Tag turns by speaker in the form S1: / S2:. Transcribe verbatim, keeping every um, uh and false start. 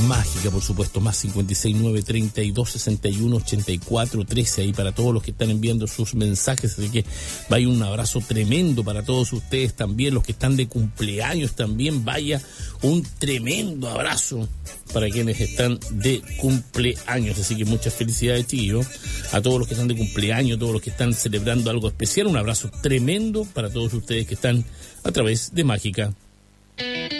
S1: Mágica, por supuesto, más cincuenta y seis, nueve, treinta y dos, sesenta y uno, ochenta y cuatro, trece, ahí para todos los que están enviando sus mensajes, así que vaya un abrazo tremendo para todos ustedes también, los que están de cumpleaños también, vaya un tremendo abrazo para quienes están de cumpleaños, así que muchas felicidades, chiquillos, a todos los que están de cumpleaños, todos los que están celebrando algo especial, un abrazo tremendo para todos ustedes que están a través de Mágica.